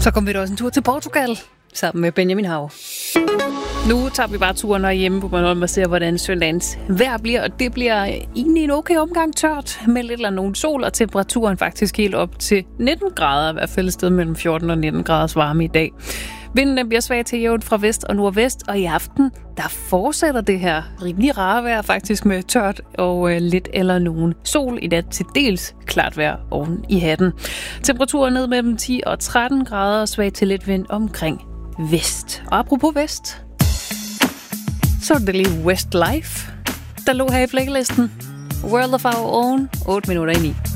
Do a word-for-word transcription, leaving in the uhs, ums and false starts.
Så kom vi da også en tur til Portugal sammen med Benjamin Hav. Nu tager vi bare turen hjemme på Bornholm og ser, hvordan søndagens vejr bliver. Og det bliver egentlig en okay omgang tørt med lidt eller nogen sol, og temperaturen faktisk helt op til nitten grader, i hvert fald et sted mellem fjorten og nitten graders varme i dag. Vinden bliver svag til jævnt fra vest og nordvest, og i aften, der fortsætter det her rimelig rare vejr faktisk med tørt og øh, lidt eller nogen sol. I nat til dels klart vejr oven i hatten. Temperaturen ned mellem ti og tretten grader og svag til lidt vind omkring vest. Og apropos vest, så er det lige Westlife, der lå her i flækkelisten. World of Our Own, otte minutter ind i.